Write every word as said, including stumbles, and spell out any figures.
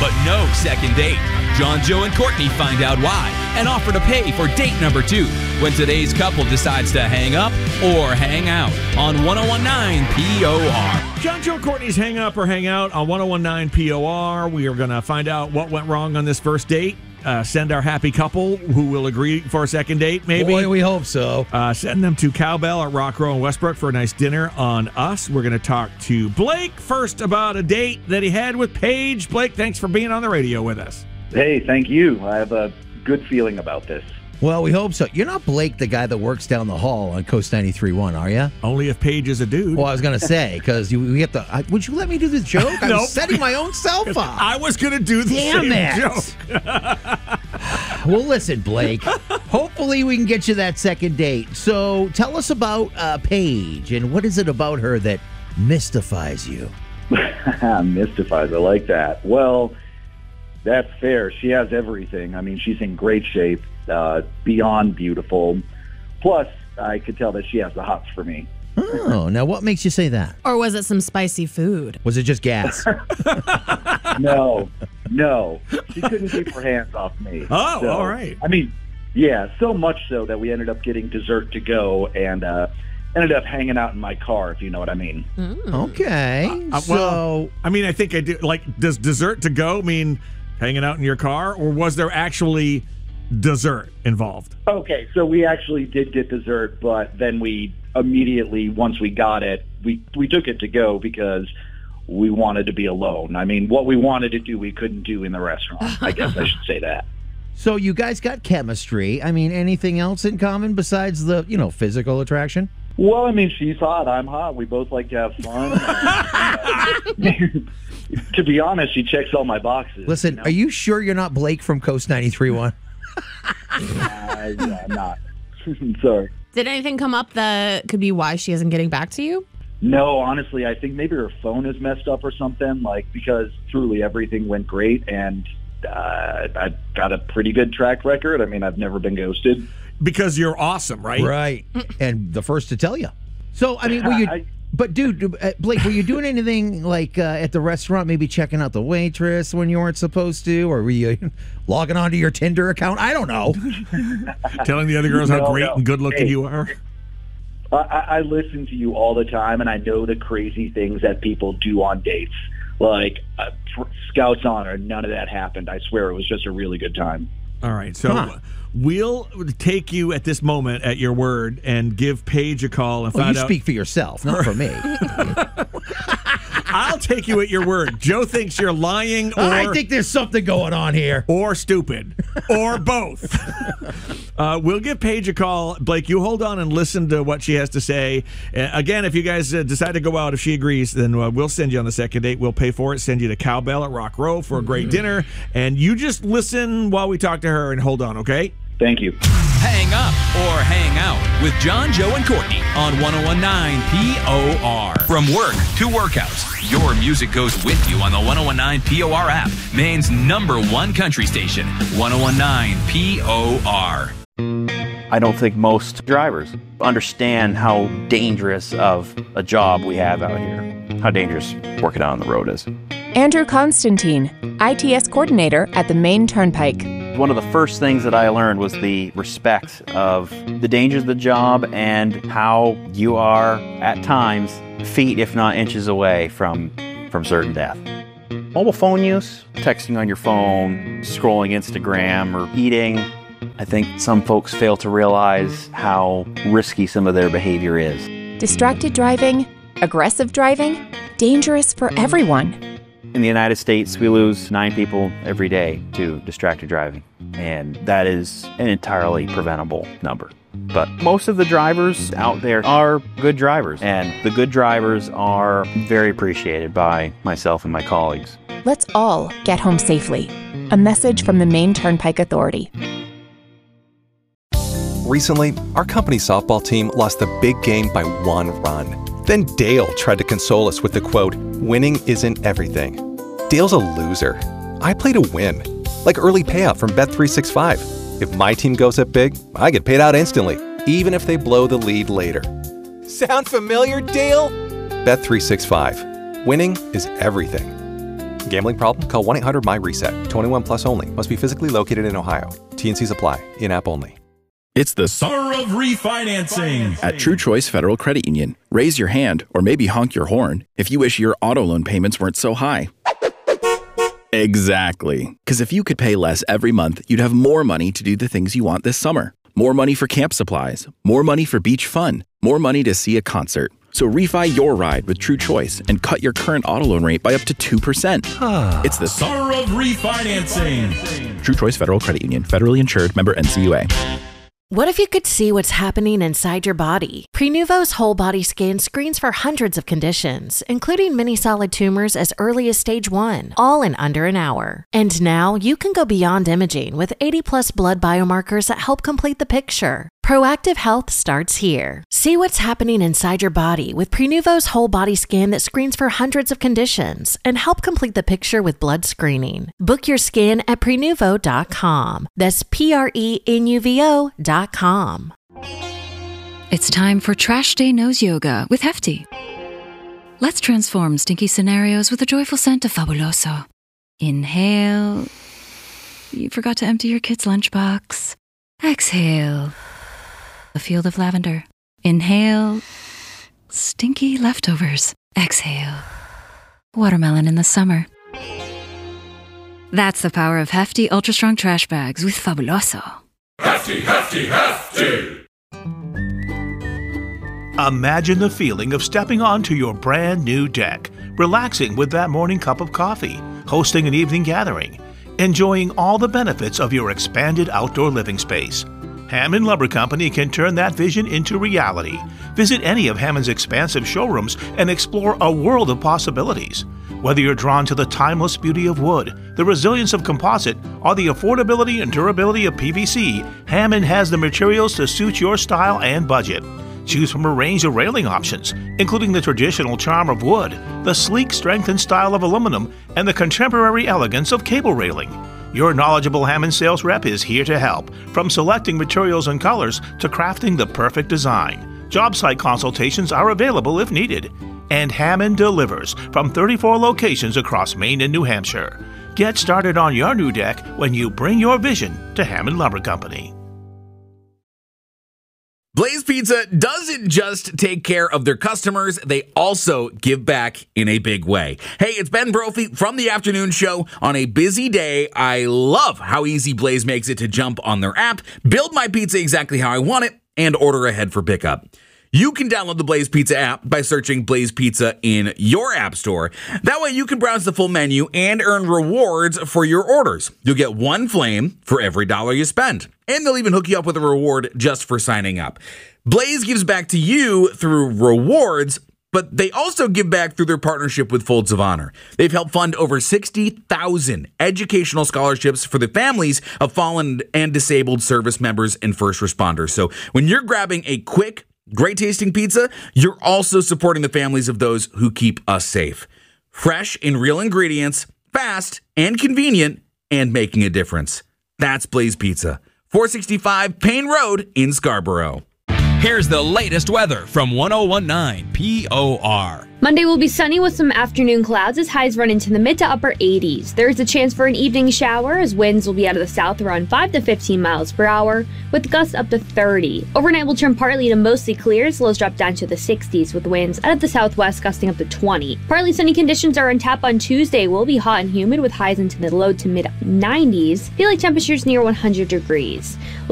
but no second date. John, Joe, and Courtney find out why and offer to pay for date number two when today's couple decides to hang up or hang out on one oh one nine P O R. John, Joe, and Courtney's Hang Up or Hang Out on one oh one nine P O R. We are going to find out what went wrong on this first date. Uh, send our happy couple who will agree for a second date, maybe. Boy, we hope so. Uh, send them to Cowbell at Rock Row in Westbrook for a nice dinner on us. We're going to talk to Blake first about a date that he had with Paige. Blake, thanks for being on the radio with us. Hey, thank you. I have a good feeling about this. Well, we hope so. You're not Blake, the guy that works down the hall on Coast ninety-three point one, are you? Only if Paige is a dude. Well, I was going to say, because we have to... I, would you let me do the joke? I Nope. was setting my own self up. I was going to do the Damn same it. joke. Well, listen, Blake. Hopefully we can get you that second date. So tell us about uh, Paige, and what is it about her that mystifies you? Mystifies. I like that. Well, that's fair. She has everything. I mean, she's in great shape, uh, beyond beautiful. Plus, I could tell that she has the hots for me. Oh, now what makes you say that? Or was it some spicy food? Was it just gas? No, no. She couldn't keep her hands off me. Oh, So, all right. I mean, yeah, so much so that we ended up getting dessert to go and uh, ended up hanging out in my car, if you know what I mean. Okay. Uh, so, well, I mean, I think I do. Like, does dessert to go mean hanging out in your car, or was there actually dessert involved? Okay, so we actually did get dessert, but then we immediately, once we got it, we, we took it to go because we wanted to be alone. I mean, what we wanted to do, we couldn't do in the restaurant. I guess I should say that. so you guys got chemistry. I mean, anything else in common besides the, you know, physical attraction? Well, I mean, she's hot, I'm hot. We both like to have fun. To be honest, she checks all my boxes. Listen, you know? are you sure you're not Blake from Coast ninety-three point one? Uh, yeah, I'm not. Sorry. Did anything come up that could be why she isn't getting back to you? No, honestly, I think maybe her phone is messed up or something, like, because truly everything went great, and uh, I've got a pretty good track record. I mean, I've never been ghosted. Because you're awesome, right? Right. And the first to tell you. So, I mean, were you... I- But, dude, uh, Blake, were you doing anything like uh, at the restaurant, maybe checking out the waitress when you weren't supposed to? Or were you logging onto your Tinder account? I don't know. Telling the other girls how No, great no. and good looking Hey. you are? I, I listen to you all the time, and I know the crazy things that people do on dates. Like, uh, Scouts Honor, none of that happened. I swear it was just a really good time. All right, so Huh. we'll take you at this moment at your word and give Paige a call and Well, find you out. speak for yourself, not for me. I'll take you at your word. Joe thinks you're lying or I think there's something going on here. or stupid or both. uh, we'll give Paige a call. Blake, you hold on and listen to what she has to say. Uh, again, if you guys uh, decide to go out, if she agrees, then uh, we'll send you on the second date. We'll pay for it, send you to Cowbell at Rock Row for a great dinner, and you just listen while we talk to her and hold on, okay? Thank you. Hang up or hang out with John, Joe, and Courtney on one oh one nine P O R. From work to workouts, your music goes with you on the one oh one nine P O R app. Maine's number one country station, one oh one nine P O R. I don't think most drivers understand how dangerous of a job we have out here, how dangerous working out on the road is. Andrew Constantine, I T S coordinator at the Maine Turnpike. One of the first things that I learned was the respect of the dangers of the job and how you are, at times, feet if not inches away from, from certain death. Mobile phone use, texting on your phone, scrolling Instagram, or eating. I think some folks fail to realize how risky some of their behavior is. Distracted driving, aggressive driving, dangerous for everyone. In the United States, we lose nine people every day to distracted driving, and that is an entirely preventable number. But most of the drivers out there are good drivers, and the good drivers are very appreciated by myself and my colleagues. Let's all get home safely. A message from the Maine Turnpike Authority. Recently, our company softball team lost the big game by one run. Then Dale tried to console us with the quote, "Winning isn't everything." Dale's a loser. I play to win, like early payout from Bet three sixty-five. If my team goes up big, I get paid out instantly, even if they blow the lead later. Sound familiar, Dale? Bet three sixty-five. Winning is everything. Gambling problem? Call one eight hundred my reset. twenty-one plus only. Must be physically located in Ohio. T N Cs apply. In-app only. It's the summer of refinancing at True Choice Federal Credit Union. Raise your hand or maybe honk your horn if you wish your auto loan payments weren't so high. Exactly. Because if you could pay less every month, you'd have more money to do the things you want this summer. More money for camp supplies, more money for beach fun, more money to see a concert. So refi your ride with True Choice and cut your current auto loan rate by up to two percent. It's the summer of refinancing. True Choice Federal Credit Union, federally insured, member N C U A. What if you could see what's happening inside your body? Prenuvo's whole body scan screens for hundreds of conditions, including many solid tumors as early as stage one, all in under an hour. And now you can go beyond imaging with eighty plus blood biomarkers that help complete the picture. Proactive health starts here. See what's happening inside your body with Prenuvo's whole body scan that screens for hundreds of conditions and help complete the picture with blood screening. Book your scan at prenuvo dot com. That's P R E N U V O dot com. It's time for Trash Day Nose Yoga with Hefty. Let's transform stinky scenarios with a joyful scent of Fabuloso. Inhale. You forgot to empty your kid's lunchbox. Exhale. A field of lavender. Inhale. Stinky leftovers. Exhale. Watermelon in the summer. That's the power of Hefty Ultra Strong Trash Bags with Fabuloso. Hefty, hefty, hefty! Imagine the feeling of stepping onto your brand new deck, relaxing with that morning cup of coffee, hosting an evening gathering, enjoying all the benefits of your expanded outdoor living space. Hammond Lumber Company can turn that vision into reality. Visit any of Hammond's expansive showrooms and explore a world of possibilities. Whether you're drawn to the timeless beauty of wood, the resilience of composite, or the affordability and durability of P V C, Hammond has the materials to suit your style and budget. Choose from a range of railing options, including the traditional charm of wood, the sleek strength and style of aluminum, and the contemporary elegance of cable railing. Your knowledgeable Hammond sales rep is here to help, from selecting materials and colors to crafting the perfect design. Job site consultations are available if needed. And Hammond delivers from thirty-four locations across Maine and New Hampshire. Get started on your new deck when you bring your vision to Hammond Lumber Company. Blaze Pizza doesn't just take care of their customers, they also give back in a big way. Hey, it's Ben Brophy from the afternoon show. On a busy day, I love how easy Blaze makes it to jump on their app, build my pizza exactly how I want it, and order ahead for pickup. You can download the Blaze Pizza app by searching Blaze Pizza in your app store. That way you can browse the full menu and earn rewards for your orders. You'll get one flame for every dollar you spend. And they'll even hook you up with a reward just for signing up. Blaze gives back to you through rewards, but they also give back through their partnership with Folds of Honor. They've helped fund over sixty thousand educational scholarships for the families of fallen and disabled service members and first responders. So when you're grabbing a quick, great tasting pizza, you're also supporting the families of those who keep us safe. Fresh and real ingredients, fast and convenient, and making a difference. That's Blaze Pizza. four sixty-five Payne Road in Scarborough. Here's the latest weather from one oh one nine P O R. Monday will be sunny with some afternoon clouds as highs run into the mid to upper eighties. There is a chance for an evening shower as winds will be out of the south around five to fifteen miles per hour with gusts up to thirty. Overnight will turn partly to mostly clear as lows drop down to the sixties with winds out of the southwest gusting up to twenty. Partly sunny conditions are on tap on Tuesday. Will be hot and humid with highs into the low to mid nineties. Daily temperatures near one hundred degrees.